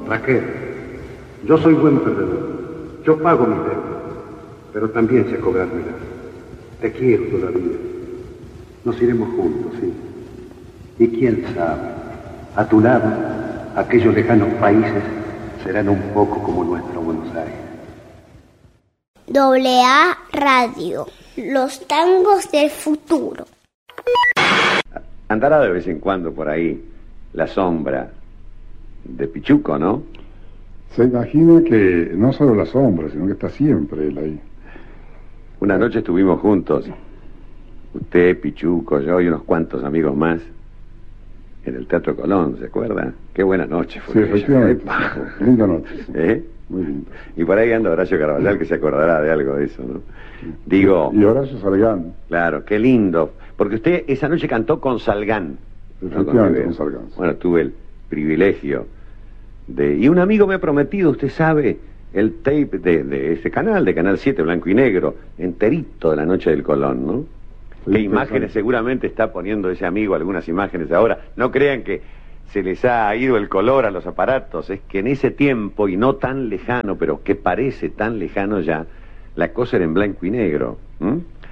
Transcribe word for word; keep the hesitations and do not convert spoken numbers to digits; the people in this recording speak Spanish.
Raquel, yo soy buen perdedor. Yo pago mis deudas, pero también sé cobrármelas. Te quiero todavía. Nos iremos juntos, sí. Y quién sabe, a tu lado, aquellos lejanos países serán un poco como nuestro Buenos Aires. Doble A Radio, los tangos del futuro. Andará de vez en cuando por ahí la sombra de Pichuco, ¿no? Se imagina que no solo la sombra, sino que está siempre él ahí. Una noche estuvimos juntos, usted, Pichuco, yo y unos cuantos amigos más, en el Teatro Colón, ¿se acuerda? Qué buena noche fue. Sí, efectivamente. Sí, linda noche. Sí. ¿Eh? Muy lindo. Y por ahí anda Horacio Carvajal, que se acordará de algo de eso, ¿no? Digo... Y Horacio Salgán. Claro, qué lindo. Porque usted esa noche cantó con Salgán. Efectivamente, con Salgán. Sí. Bueno, tuve el privilegio de... Y un amigo me ha prometido, usted sabe, el tape de, de ese canal, de Canal siete, blanco y negro, enterito de la noche del Colón, ¿no? Sí, qué imágenes seguramente está poniendo ese amigo, algunas imágenes ahora. No crean que se les ha ido el color a los aparatos, es que en ese tiempo, y no tan lejano, pero que parece tan lejano ya, la cosa era en blanco y negro. ¿Mm?